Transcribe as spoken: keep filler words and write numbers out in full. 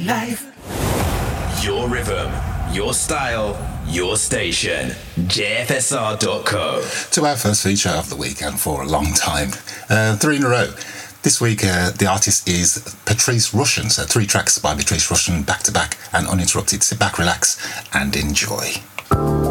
life. Your rhythm, your style, your station. J F S R dot co. To our first feature of the week and for a long time. Uh, three in a row. This week, uh, the artist is Patrice Rushen. So three tracks by Patrice Rushen, back to back and uninterrupted. Sit back, relax, and enjoy.